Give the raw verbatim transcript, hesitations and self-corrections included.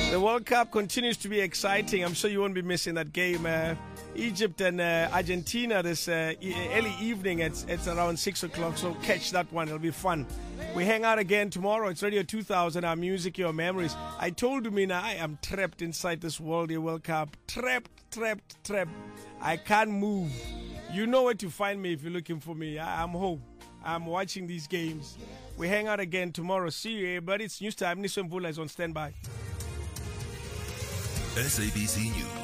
The World Cup continues to be exciting. I'm sure you won't be missing that game. Uh, Egypt and uh, Argentina this uh, e- early evening. It's, it's around six o'clock, so catch that one. It'll be fun. We hang out again tomorrow. It's Radio two thousand, our music, your memories. I told you, Mina, I am trapped inside this World World Cup. Trapped, trapped, trapped. I can't move. You know where to find me if you're looking for me. I- I'm home. I'm watching these games. We hang out again tomorrow. See you, everybody. It's news time. Niswa Mvula is on standby. S A B C News.